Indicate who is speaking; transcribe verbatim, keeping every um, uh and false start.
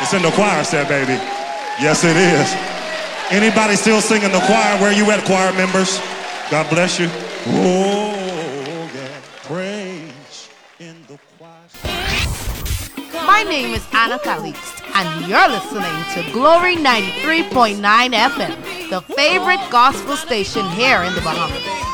Speaker 1: It's in the choir set, baby. Yes, it is. Anybody still singing the choir? Where you at, choir members? God bless you. Oh, yeah. Praise in the choir.
Speaker 2: My name is Anna Calixte, and you're listening to Glory ninety-three point nine F M, the favorite gospel station here in the Bahamas.